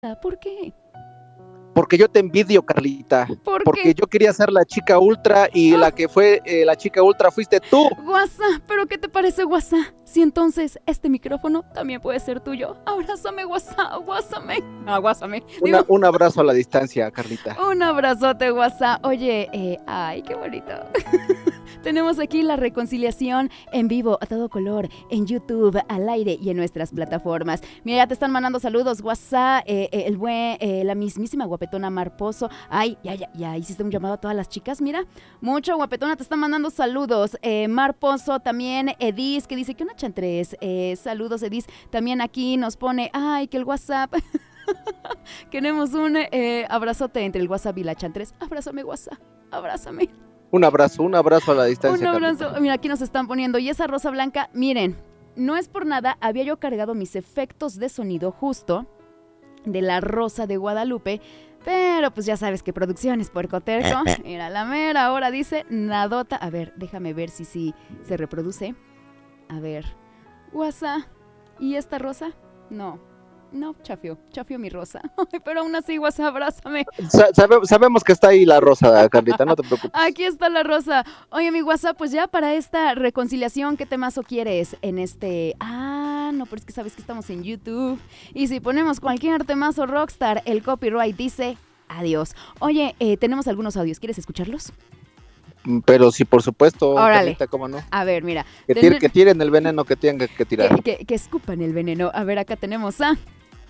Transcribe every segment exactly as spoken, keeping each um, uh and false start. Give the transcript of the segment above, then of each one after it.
¿Por qué? Porque yo te envidio, Carlita. ¿Por Porque qué? yo quería ser la chica ultra y Ah. la que fue eh, la chica ultra fuiste tú. Guasa, ¿pero qué te parece, Guasa? Si entonces este micrófono también puede ser tuyo. Abrázame, Guasa, guásame. Ah, guásame. Una, Digo, un abrazo a la distancia, Carlita. un abrazote, Guasa. Oye, eh, ay, qué bonito. Tenemos aquí la reconciliación en vivo, a todo color, en YouTube, al aire y en nuestras plataformas. Mira, ya te están mandando saludos, WhatsApp, eh, eh, el buen, eh, la mismísima guapetona Marposo. Ay, ya, ya, ya hiciste un llamado a todas las chicas, mira. Mucho guapetona, te están mandando saludos. Eh, Marposo, también Edis, que dice que una chantres. Eh, saludos, Edis. También aquí nos pone, ay, que el WhatsApp. Queremos un eh, abrazote entre el WhatsApp y la chantres. Abrázame, WhatsApp, abrázame. Un abrazo, un abrazo a la distancia. Un abrazo. Carlita. Mira, aquí nos están poniendo. Y esa rosa blanca, miren, no es por nada, había yo cargado mis efectos de sonido justo de la Rosa de Guadalupe, pero pues ya sabes que producción es puercoterco. Mira, la mera ahora dice nadota. A ver, déjame ver si sí se reproduce. A ver, WhatsApp. ¿Y esta rosa? No. No, chafio, chafio mi rosa. Pero aún así, WhatsApp, abrázame. Sa- sabe- sabemos que está ahí la rosa, Carlita, no te preocupes. Aquí está la rosa. Oye, mi WhatsApp, pues ya para esta reconciliación, ¿qué temazo quieres en este? Ah, no, pero es que sabes que estamos en YouTube. Y si ponemos cualquier temazo rockstar, el copyright dice adiós. Oye, eh, tenemos algunos audios, ¿quieres escucharlos? Pero sí, por supuesto, Órale. Carlita, cómo no. A ver, mira. Que, ten- tir- que tiren el veneno que tengan que tirar. que, que, que escupan el veneno. A ver, acá tenemos a...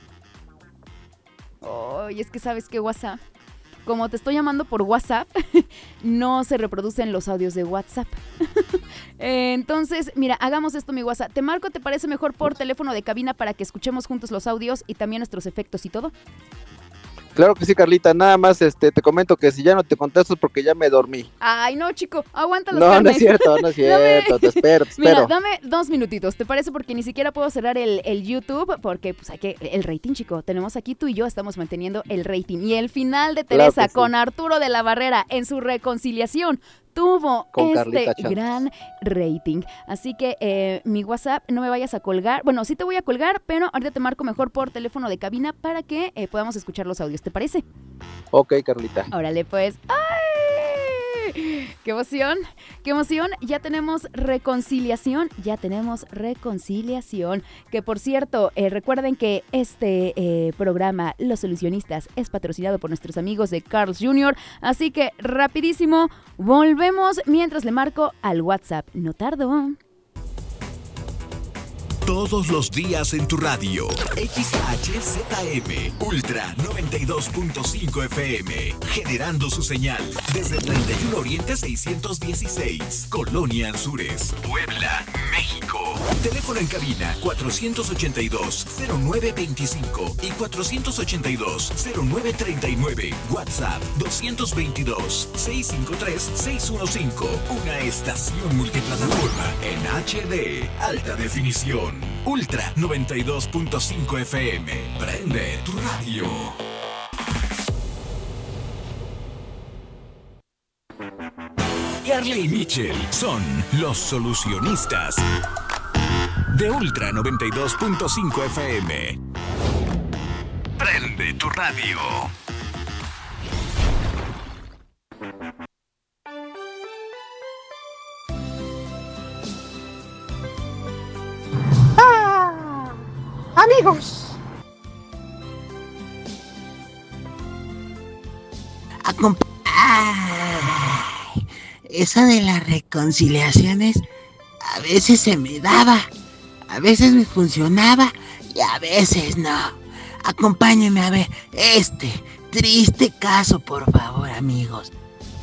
Oye, es que sabes que WhatsApp, como te estoy llamando por WhatsApp, no se reproducen los audios de WhatsApp. Eh, Entonces, mira, hagamos esto, mi WhatsApp. Te marco, ¿te parece mejor por teléfono de cabina para que escuchemos juntos los audios y también nuestros efectos y todo? Claro que sí, Carlita, nada más este te comento que si ya no te contesto es porque ya me dormí. Ay, no, chico, aguanta los No, carnes. no es cierto, no es cierto, te espero, te Mira, espero. dame dos minutitos, ¿te parece? Porque ni siquiera puedo cerrar el, el YouTube, porque pues hay que, el rating, chico, tenemos aquí tú y yo, estamos manteniendo el rating. Y el final de Claro Teresa que sí. con Arturo de la Barrera en su reconciliación tuvo Con este Carlita Chávez. gran rating. Así que eh, mi WhatsApp, no me vayas a colgar. Bueno, sí te voy a colgar, pero ahorita te marco mejor por teléfono de cabina para que eh, podamos escuchar los audios, ¿te parece? Ok, Carlita. Órale, pues. ¡Ay! ¡Qué emoción! ¡Qué emoción! Ya tenemos reconciliación, ya tenemos reconciliación. Que por cierto, eh, recuerden que este eh, programa, Los Solucionistas, es patrocinado por nuestros amigos de Carl's junior Así que rapidísimo, volvemos mientras le marco al WhatsApp. No tardo. Todos los días en tu radio. X H Z M Ultra noventa y dos punto cinco F M. Generando su señal desde treinta y uno Oriente seiscientos dieciséis. Colonia Anzures, Puebla, México. Teléfono en cabina cuatrocientos ochenta y dos, cero nueve veinticinco y cuatrocientos ochenta y dos, cero nueve treinta y nueve. WhatsApp doscientos veintidós, seiscientos cincuenta y tres, seiscientos quince. Una estación multiplataforma en H D. Alta definición. Ultra noventa y dos punto cinco F M. Prende tu radio. Carly y Mitchell son los solucionistas de Ultra noventa y dos punto cinco F M. Prende tu radio. Amigos, Acompa- Ay, esa de las reconciliaciones a veces se me daba, a veces me funcionaba y a veces no. Acompáñenme a ver este triste caso, por favor, amigos.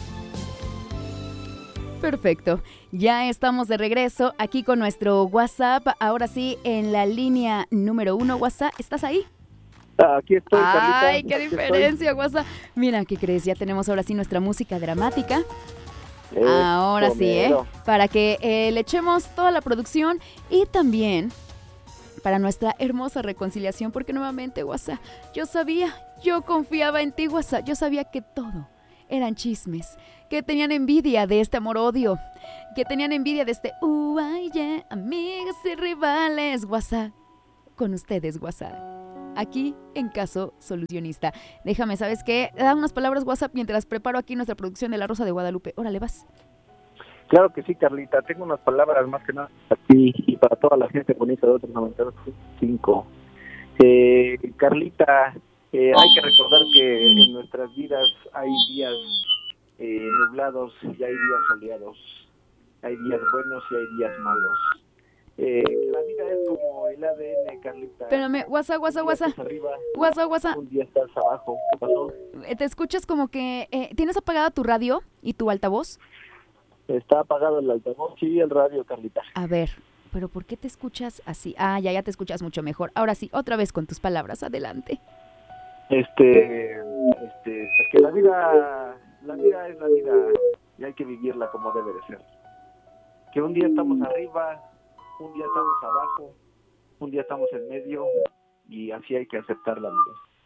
Perfecto. Ya estamos de regreso aquí con nuestro WhatsApp. Ahora sí, en la línea número uno. WhatsApp, ¿estás ahí? Aquí estoy, Carlita. Ay, qué aquí diferencia, WhatsApp. Mira, ¿qué crees? Ya tenemos ahora sí nuestra música dramática. estoy. Ahora sí, ¿eh? Comero. Para que eh, le echemos toda la producción y también para nuestra hermosa reconciliación, porque nuevamente, WhatsApp, yo sabía, yo confiaba en ti, WhatsApp, yo sabía que todo eran chismes, que tenían envidia de este amor-odio, que tenían envidia de este uh, ay, yeah, amigas y rivales, WhatsApp, con ustedes, WhatsApp. aquí en Caso Solucionista. Déjame, ¿sabes qué? Da unas palabras WhatsApp mientras preparo aquí nuestra producción de La Rosa de Guadalupe. Órale, vas. Claro que sí, Carlita. Tengo unas palabras más que nada para ti y para toda la gente bonita de otros noventa y dos punto cinco. Eh, Carlita, eh, hay que recordar que en nuestras vidas hay días eh, nublados y hay días soleados. Hay días buenos y hay días malos. Eh, la vida es como el A D N, Carlita. Espérame, WhatsApp, WhatsApp, WhatsApp. Arriba, WhatsApp, WhatsApp. un día estás abajo. ¿Qué pasó? Te escuchas como que... Eh, ¿Tienes apagada tu radio y tu altavoz? Está apagado el altavoz y el radio, Carlita. A ver, ¿pero por qué te escuchas así? Ah, ya, ya te escuchas mucho mejor. Ahora sí, otra vez con tus palabras, adelante. Este, este, es que la vida, la vida es la vida y hay que vivirla como debe de ser. Que un día estamos arriba, un día estamos abajo, un día estamos en medio y así hay que aceptar la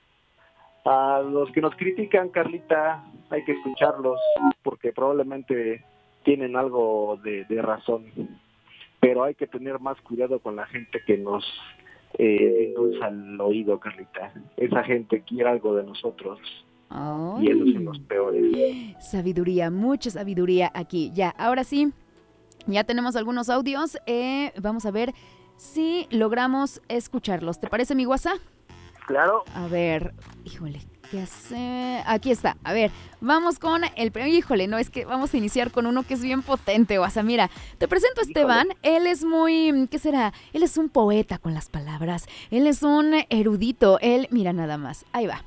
vida. A los que nos critican, Carlita, hay que escucharlos porque probablemente tienen algo de, de razón, pero hay que tener más cuidado con la gente que nos eh, endulza el oído, Carlita. Esa gente quiere algo de nosotros. Ay. Y esos son los peores. Sabiduría, mucha sabiduría aquí. Ya, ahora sí, ya tenemos algunos audios. Eh, vamos a ver si logramos escucharlos. ¿Te parece mi WhatsApp? Claro. A ver, híjole, ¿qué hace? Aquí está. A ver, vamos con el premio. Híjole, no, es que vamos a iniciar con uno que es bien potente, WhatsApp. Mira, te presento a Esteban. Híjole. Él es muy, ¿qué será? Él es un poeta con las palabras. Él es un erudito. Él, mira nada más. Ahí va.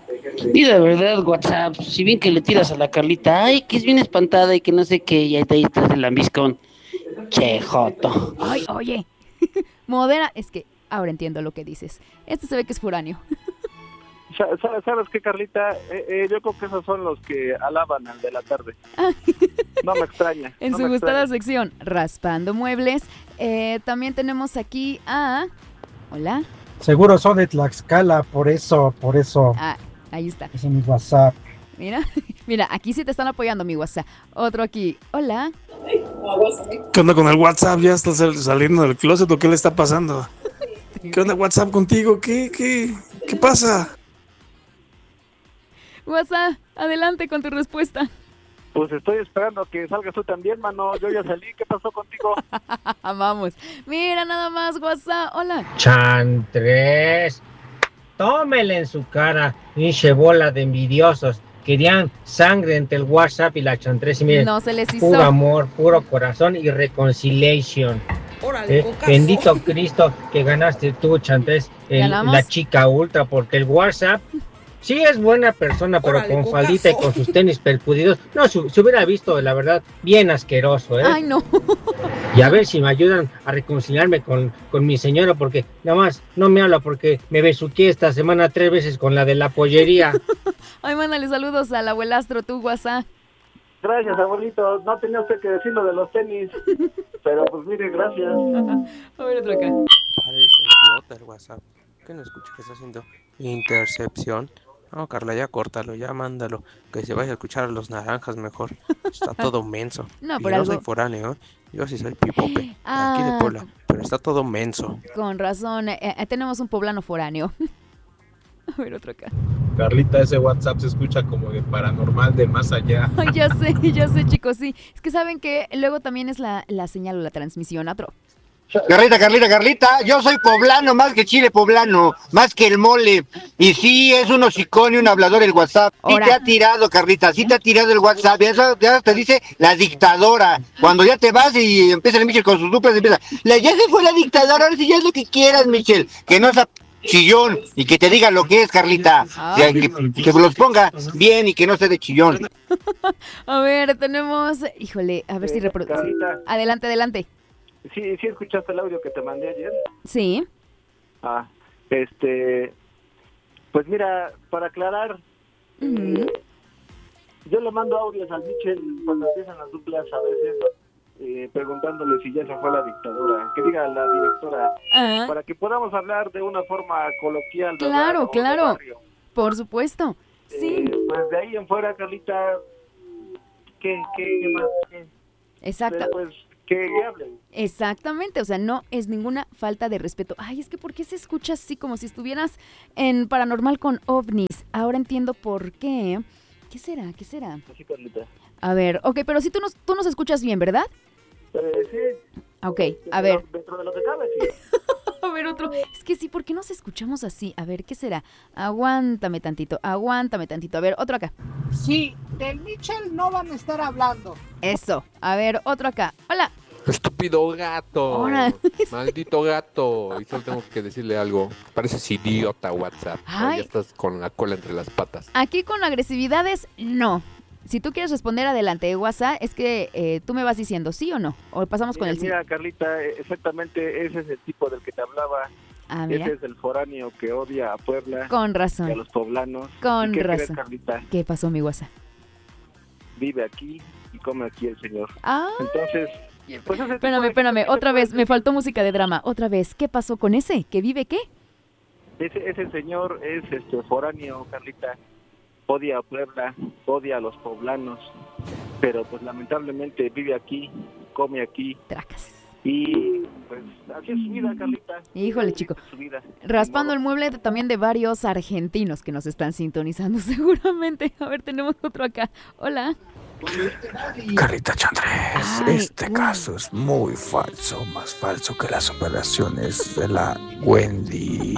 Y de verdad, WhatsApp, si bien que le tiras a la Carlita, ay, que es bien espantada y que no sé qué, y ahí te estás el lambiscón. Che, joto. Ay, oye, modera, es que ahora entiendo lo que dices. Este se ve que es foráneo. ¿Sabes qué, Carlita? Eh, eh, yo creo que esos son los que alaban al de la tarde. No me extraña. En no su me gustada extraña. sección, Raspando Muebles, eh, también tenemos aquí a... Hola. Seguro son de Tlaxcala, por eso, por eso. Ah, ahí está. Ese es mi WhatsApp. Mira, mira, aquí sí te están apoyando mi WhatsApp. Otro aquí. Hola. ¿Qué onda con el WhatsApp? ¿Ya estás saliendo del closet o qué le está pasando? ¿Qué onda WhatsApp contigo? ¿Qué, qué, qué pasa? WhatsApp, adelante con tu respuesta. Pues estoy esperando que salgas tú también, mano. Yo ya salí. ¿Qué pasó contigo? Vamos. Mira nada más, WhatsApp. Hola. Chantres. Tómele en su cara, pinche bola de envidiosos. Querían sangre entre el WhatsApp y la Chantres. Y miren, no se les hizo. Puro amor, puro corazón y reconciliation. Órale, eh, bendito Cristo que ganaste tú, Chantres, el, la chica ultra, porque el WhatsApp sí es buena persona, pero Órale, con cocazo. Faldita y con sus tenis percudidos, no, se, se hubiera visto, la verdad, bien asqueroso, ¿eh? Ay, no. Y a ver si me ayudan a reconciliarme con, con mi señora, porque nada más no me habla porque me besuqué esta semana tres veces con la de la pollería. Ay, mándale saludos al abuelastro, tú, WhatsApp. Gracias, abuelito. No tenía usted que decir lo de los tenis. Pero pues mire, gracias. A ver, otro acá. Parece idiota el WhatsApp. ¿Qué no escucha que está haciendo? Intercepción. No, Carla, ya córtalo, ya mándalo. Que se vaya a escuchar a los naranjas mejor. Está todo menso. No, y por yo algo... soy foráneo, ¿eh? Yo sí soy pipope. Ah, aquí de Puebla. Pero está todo menso. Con razón. Eh, eh, tenemos un poblano foráneo. A ver, otro acá. Carlita, ese WhatsApp se escucha como de paranormal de más allá. Ay, ya sé, ya sé, chicos, sí. Es que saben que luego también es la, la señal o la transmisión. Otro. Carlita, Carlita, Carlita, yo soy poblano más que chile poblano, más que el mole. Y sí, es un hocicón y un hablador el WhatsApp. Sí Ahora. te ha tirado, Carlita, sí te ha tirado el WhatsApp. Eso ya te dice la dictadora. Cuando ya te vas y empieza el Michel con sus duplas, empieza, la, ya se fue la dictadora, ahora sí ya es lo que quieras, Michel. Que no sea chillón y que te diga lo que es, Carlita. O sea, que, que los ponga bien y que no sea de chillón. A ver, tenemos... Híjole, a ver eh, si reproduce. Adelante, adelante. Sí, sí escuchaste el audio que te mandé ayer. Sí. Ah, este, pues mira, para aclarar, uh-huh. eh, yo le mando audios al Michel cuando empiezan las duplas a veces, eh, preguntándole si ya se fue la dictadura, que diga la directora, uh-huh. para que podamos hablar de una forma coloquial. Claro, ¿verdad? Claro, por supuesto. Sí. Eh, pues de ahí en fuera, Carlita, ¿qué, qué, qué más? ¿Qué? Exacto. Pues, que hablen. Exactamente, o sea, no es ninguna falta de respeto. Ay, es que ¿por qué se escucha así como si estuvieras en Paranormal con ovnis? Ahora entiendo por qué. ¿Qué será? ¿Qué será? Así, Carlita. A ver, ok, pero si tú nos, tú nos escuchas bien, ¿verdad? Eh, sí. Ok, a ver. Dentro de lo que cabe, sí. A ver, otro. Es que sí, ¿por qué nos escuchamos así? A ver, ¿qué será? Aguántame tantito, aguántame tantito. A ver, otro acá. Sí, del Mitchell no van a estar hablando. Eso. A ver, otro acá. Hola. Estúpido gato. Hola. Maldito gato. Y solo tengo que decirle algo. Pareces idiota, WhatsApp. Ay. Ya estás con la cola entre las patas. Aquí con agresividades, no. Si tú quieres responder adelante, WhatsApp, es que eh, tú me vas diciendo sí o no. O pasamos Mira, con el sí. Mira, Carlita, exactamente ese es el tipo del que te hablaba. Ah, mira. Ese es el foráneo que odia a Puebla. Con razón. Y a los poblanos. Con ¿Y qué razón. crees, Carlita? ¿Qué pasó, mi WhatsApp? Vive aquí y come aquí el señor. Ah. Entonces, pues ese Espérame, espérame, otra vez, me faltó música de drama. Otra vez, ¿qué pasó con ese? ¿Que vive qué? Ese, ese señor es este foráneo, Carlita. Odia a Puebla, odia a los poblanos, pero pues lamentablemente vive aquí, come aquí. Tracas. Y pues así es su vida, Carlita. Híjole, chico. Su vida. Raspando el mueble también de varios argentinos que nos están sintonizando seguramente. A ver, tenemos otro acá. Hola. Carlita Chandrés, Ay, este uy. caso es muy falso, más falso que las operaciones de la Wendy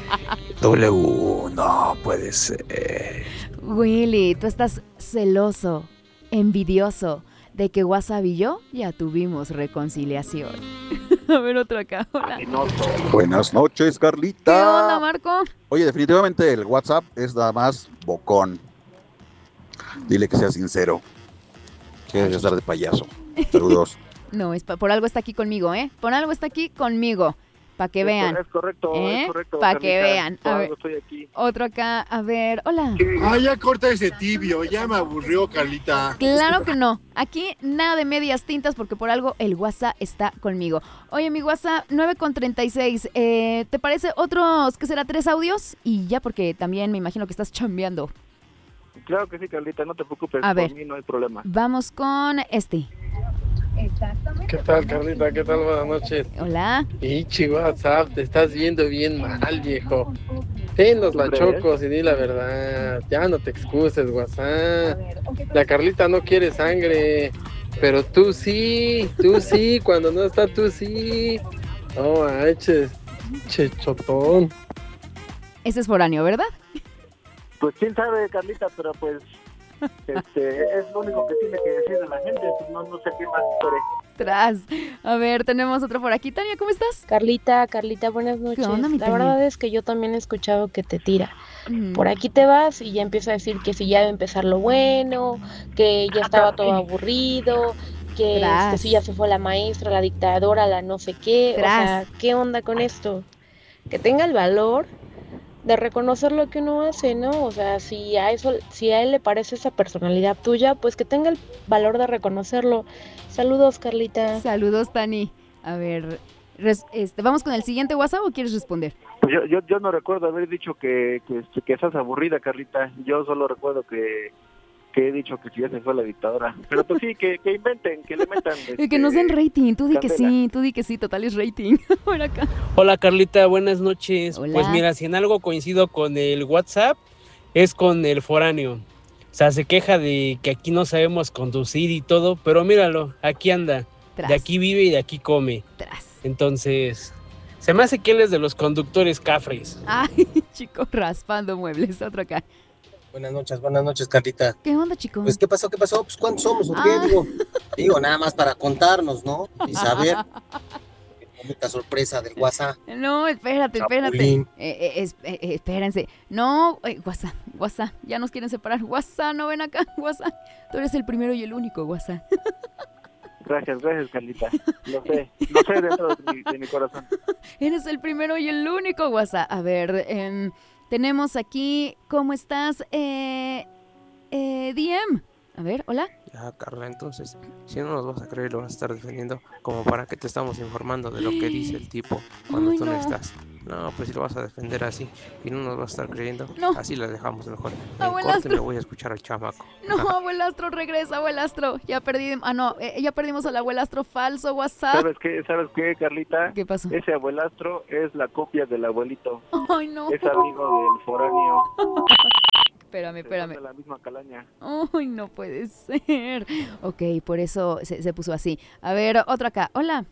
W. No puede ser. Willy, tú estás celoso, envidioso de que WhatsApp y yo ya tuvimos reconciliación. A ver, otro acá. Hola. Buenas noches, Carlita. ¿Qué onda, Marco? Oye, definitivamente el WhatsApp es nada más bocón. Dile que sea sincero. Quieres estar de payaso. Saludos. No, es pa- por algo está aquí conmigo, ¿eh? Por algo está aquí conmigo. Para que Es vean. cor- Es correcto, ¿Eh? es correcto. Para que Carlita. vean. Por A algo ver, estoy aquí. otro acá. A ver, hola. Ah, ya corta ese tibio, ya me aburrió, Carlita. Claro que no. Aquí nada de medias tintas porque por algo el WhatsApp está conmigo. Oye, mi WhatsApp nueve con treinta y seis. Eh, ¿Te parece otros, qué será, tres audios? Y ya porque también me imagino que estás chambeando. Claro que sí, Carlita, no te preocupes. A por ver. mí no hay problema. Vamos con este. ¿Qué tal, Carlita? ¿Qué tal? Buenas noches. Hola. Ichi, WhatsApp, te estás viendo bien mal, viejo. Tenos la Hombre, chocos y di la verdad. Ya no te excuses, WhatsApp. La Carlita no quiere sangre, pero tú sí, tú sí, cuando no está tú sí. No manches, che chotón. Ese es foráneo, ¿verdad? Pues quién sabe, Carlita, pero pues este es lo único que tiene que decir de la gente. Pues no, no sé qué más historia. Tras. A ver, tenemos otro por aquí. Tania, ¿cómo estás? Carlita, Carlita, buenas noches. onda, mi La Tania? verdad es que yo también he escuchado que te tira. Mm. Por aquí te vas y ya empieza a decir que si ya va a empezar lo bueno, que ya estaba todo aburrido, que Tras. este, si ya se fue la maestra, la dictadora, la no sé qué. Tras. O sea, ¿qué onda con esto? Que tenga el valor de reconocer lo que uno hace, ¿no? O sea, si a eso, si a él le parece esa personalidad tuya, pues que tenga el valor de reconocerlo. Saludos, Carlita. Saludos, Tani. A ver, res- este, ¿vamos con el siguiente WhatsApp o quieres responder? Pues yo, yo, yo no recuerdo haber dicho que, que, este, que estás aburrida, Carlita. Yo solo recuerdo que, que he dicho que si ya se fue la dictadora. Pero pues sí, que, que inventen, que le metan. Y que nos den este, rating. Tú di que candela. sí, tú di que sí, total es rating. Por acá. Hola Carlita, buenas noches. Hola. Pues mira, si en algo coincido con el WhatsApp, es con el foráneo. O sea, se queja de que aquí no sabemos conducir y todo, pero míralo, aquí anda. Tras. De aquí vive y de aquí come. Tras. Entonces, se me hace que él es de los conductores cafres. Ay, chico, raspando muebles. Otro acá. Buenas noches, buenas noches, Carlita. ¿Qué onda, chico? Pues, ¿qué pasó? ¿Qué pasó? Pues, ¿cuántos somos? ¿O qué? Ah. Digo, digo, nada más para contarnos, ¿no? Y saber. Bonita sorpresa del WhatsApp. No, espérate, espérate. Chapulín. Eh, eh, es- eh, eh, espérense. No, eh, WhatsApp, WhatsApp. Ya nos quieren separar. WhatsApp, no ven acá, WhatsApp. Tú eres el primero y el único, WhatsApp. Gracias, gracias, Carlita. Lo sé, lo sé dentro de mi, de mi corazón. Eres el primero y el único, WhatsApp. A ver, em, tenemos aquí, ¿cómo estás? Eh, eh, D M. A ver, hola. Ya, Carla, entonces, si no nos vas a creer, lo vas a estar defendiendo como para que te estamos informando de lo que dice el tipo cuando Ay, tú no. no. estás. No, pues si lo vas a defender así y no nos vas a estar creyendo, No. así la dejamos mejor. En Abuelastro. corte me voy a escuchar al chamaco. No, abuelastro, regresa, abuelastro. Ya perdí, ah no, eh, ya perdimos al abuelastro falso, WhatsApp. ¿Sabes qué? ¿Sabes qué, Carlita? ¿Qué pasó? Ese abuelastro es la copia del abuelito. Ay, no. Es amigo del foráneo. Espérame, espérame. De la misma calaña. Ay, no puede ser. Ok, por eso se, se puso así. A ver, otro acá. Hola.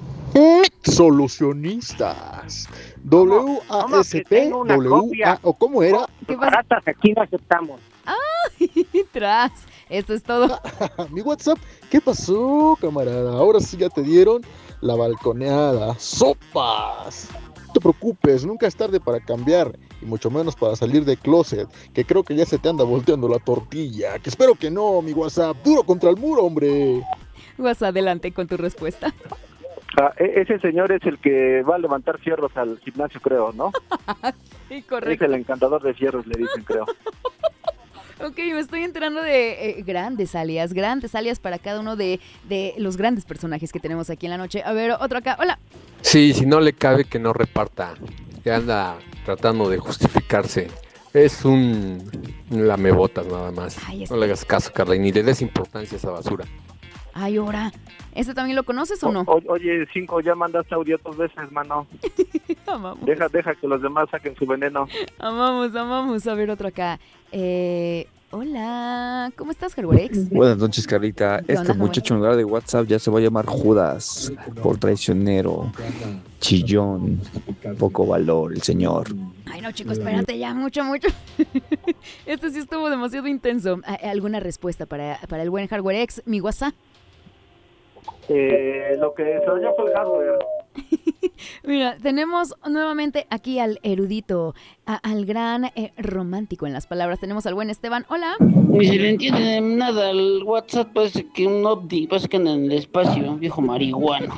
Solucionistas. W A S P, W A, ¿o cómo era? ¿Qué pasa? Aquí no aceptamos. Ay, tras. Eso es todo. Mi WhatsApp, ¿qué pasó, camarada? Ahora sí ya te dieron la balconeada. ¡Sopas! No te preocupes, nunca es tarde para cambiar, y mucho menos para salir de closet, que creo que ya se te anda volteando la tortilla. Que espero que no, mi WhatsApp. Duro contra el muro, hombre. Vas adelante con tu respuesta. Ah, e- ese señor es el que va a levantar fierros al gimnasio, creo, ¿no? Sí, correcto. Es el encantador de fierros, le dicen, creo. Ok, me estoy enterando de eh, grandes alias, grandes alias para cada uno de, de los grandes personajes que tenemos aquí en la noche. A ver, otro acá. Hola. Sí, si no le cabe que no reparta, que anda tratando de justificarse. Es un lamebotas nada más. Ay, no le hagas caso, Carla, y ni le des importancia a esa basura. Ay, ahora. ¿Este también lo conoces o no? O- oye, Cinco, ya mandaste audio dos veces, mano. Amamos. Deja, deja que los demás saquen su veneno. Amamos, amamos. A ver, otro acá. Eh, hola, ¿cómo estás, Hardwarex? Buenas noches, Carlita. ¿Qué Este onda, muchacho en lugar de WhatsApp ya se va a llamar Judas, por traicionero, chillón, poco valor, el señor. Ay, no, chicos, espérate ya, mucho, mucho. Este sí estuvo demasiado intenso. ¿A- ¿Alguna respuesta para, para el buen Hardwarex? Mi WhatsApp. Eh, lo que se dañó fue el hardware. Mira, tenemos nuevamente aquí al erudito, a- al gran eh, romántico en las palabras. Tenemos al buen Esteban. Hola. Ni se le entiende nada al WhatsApp, parece que un ovni, parece que anda en el espacio, viejo marihuano.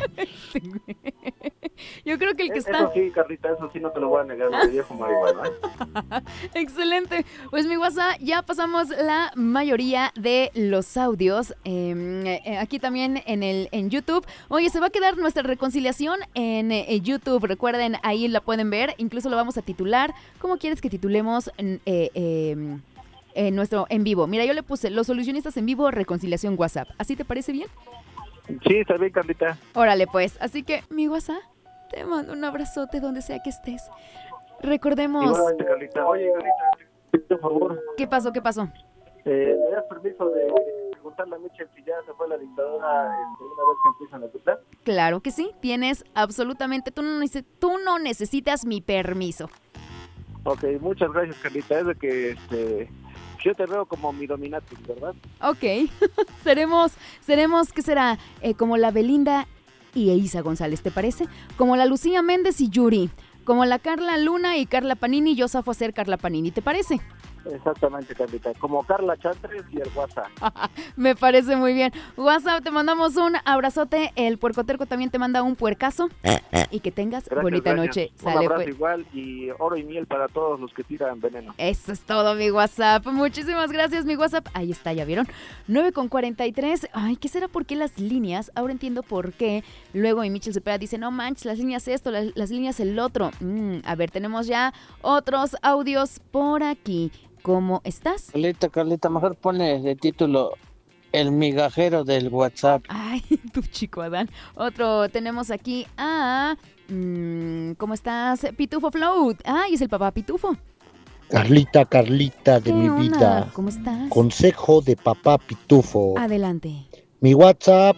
Yo creo que el que Eso está... sí, Carlita, eso sí no te lo voy a negar, lo de viejo marihuana, ¿eh? Excelente. Pues mi WhatsApp, ya pasamos la mayoría de los audios. eh, eh, aquí también en el en YouTube. Oye, se va a quedar nuestra reconciliación en eh, YouTube. Recuerden, ahí la pueden ver. Incluso lo vamos a titular. ¿Cómo quieres que titulemos eh, eh, eh, nuestro en vivo? Mira, yo le puse Los Solucionistas en Vivo, Reconciliación WhatsApp. ¿Así te parece bien? Sí, está bien, Carlita. Órale, pues. Así que, mi WhatsApp, te mando un abrazote donde sea que estés. Recordemos... Igualmente, Carlita. Oye, Carlita, por favor, ¿Qué pasó? ¿Qué pasó? eh, ¿me das permiso de preguntarle a Michelle si ya se fue la dictadura este, una vez que empiezan la ruta? Claro que sí, tienes absolutamente, tú no, nece- tú no necesitas mi permiso. Ok, muchas gracias, Carlita. Es de que este, yo te veo como mi dominatrix, ¿verdad? Ok, seremos, seremos, ¿qué será? Eh, como la Belinda y Eiza González, ¿te parece? Como la Lucía Méndez y Yuri, como la Carla Luna y Carla Panini, yo zafo a ser Carla Panini, ¿te parece? Exactamente, Carlita. Como Carla Chantres y el WhatsApp. Me parece muy bien. WhatsApp, te mandamos un abrazote, el puercoterco también te manda un puercazo y que tengas Gracias, bonita gracias. noche. Un Sale, abrazo pues. igual y oro y miel para todos los que tiran veneno. Eso es todo, mi WhatsApp. Muchísimas gracias, mi WhatsApp. Ahí está, ¿ya vieron? nueve con cuarenta y tres. Ay, ¿qué será? ¿Por qué las líneas? Ahora entiendo por qué. Luego mi Michelle Cepeda dice, no manches, las líneas esto, las, las líneas el otro. Mm, a ver, tenemos ya otros audios por aquí. ¿Cómo estás? Carlita, Carlita, mejor ponle de título El migajero del WhatsApp. Ay, tu chico Adán. Otro, tenemos aquí a... mm, ¿cómo estás? Pitufo Float. Ay, es el papá Pitufo. Carlita, Carlita de ¿Qué mi onda? vida. ¿Cómo estás? Consejo de papá Pitufo. Adelante. Mi WhatsApp,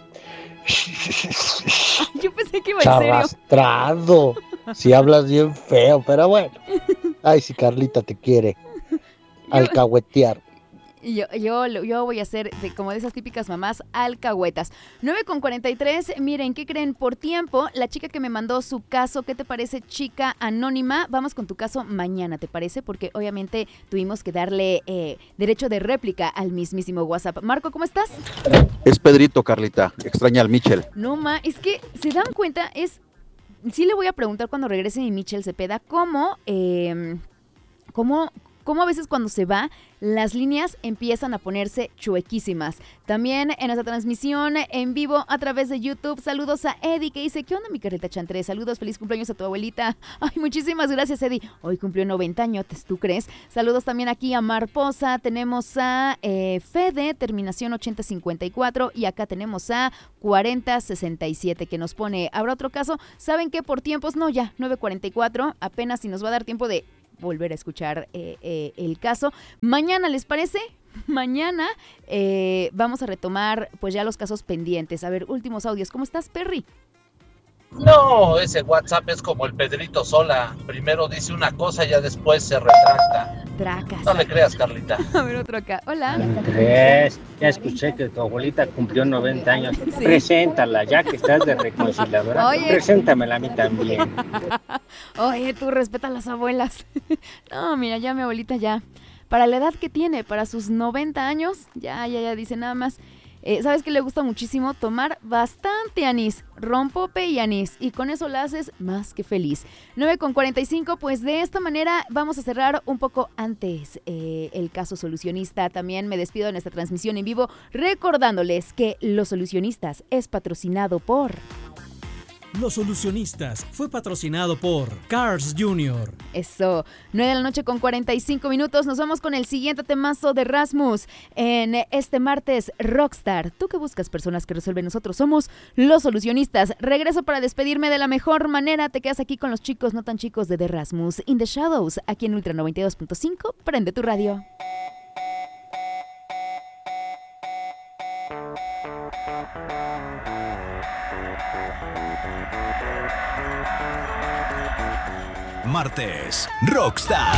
Yo pensé que iba en serio. charrastrado. Si hablas bien feo, pero bueno. Ay, si Carlita te quiere alcahuetear. Y Yo, yo, lo- yo voy a ser de, como de esas típicas mamás alcahuetas. nueve con cuarenta y tres, miren, ¿qué creen? Por tiempo, la chica que me mandó su caso, ¿qué te parece, chica anónima? Vamos con tu caso mañana, ¿te parece? Porque obviamente tuvimos que darle eh, derecho de réplica al mismísimo WhatsApp. Marco, ¿cómo estás? Es Pedrito, Carlita. Extraña al Michel. No, ma, es que se dan cuenta, es... Sí le voy a preguntar cuando regrese mi Michelle Cepeda, ¿cómo... eh, cómo cómo a veces cuando se va, las líneas empiezan a ponerse chuequísimas. También en nuestra transmisión en vivo a través de YouTube, saludos a Eddie que dice, ¿qué onda mi Carlita Chantrés? Saludos, feliz cumpleaños a tu abuelita. Ay, muchísimas gracias Eddie. Hoy cumplió noventa años, ¿tú crees? Saludos también aquí a Marposa, tenemos a eh, Fede, terminación ochenta cincuenta y cuatro y acá tenemos a cuarenta sesenta y siete que nos pone, ¿habrá otro caso? ¿Saben qué? Por tiempos, no ya, nueve cuarenta y cuatro, apenas si nos va a dar tiempo de volver a escuchar eh, eh, el caso. Mañana, ¿les parece? Mañana eh, vamos a retomar pues ya los casos pendientes. A ver, últimos audios. ¿Cómo estás, Perry? No, ese WhatsApp es como el Pedrito Sola. Primero dice una cosa y ya después se retracta. Tracas. No le creas, Carlita. A ver, otro acá. Hola. ¿Crees? Ya escuché que tu abuelita cumplió noventa años. Sí. Preséntala, ya que estás de reconciliadora. Oye. Preséntamela a mí también. Oye, tú respeta a las abuelas. No, mira, ya mi abuelita ya. Para la edad que tiene, para sus noventa años, ya, ya, ya dice nada más. Eh, ¿Sabes qué le gusta muchísimo? Tomar bastante anís, rompope y anís, y con eso la haces más que feliz. nueve con cuarenta y cinco, pues de esta manera vamos a cerrar un poco antes eh, el caso solucionista. También me despido de nuestra transmisión en vivo recordándoles que Los Solucionistas es patrocinado por... Los Solucionistas fue patrocinado por Cars junior Eso, nueve de la noche con cuarenta y cinco minutos. Nos vamos con el siguiente temazo de Rasmus en este martes Rockstar. Tú que buscas personas que resuelven, nosotros somos Los Solucionistas. Regreso para despedirme de la mejor manera. Te quedas aquí con los chicos no tan chicos de The Rasmus In The Shadows, aquí en Ultra noventa y dos punto cinco. Prende tu radio. Martes Rockstar.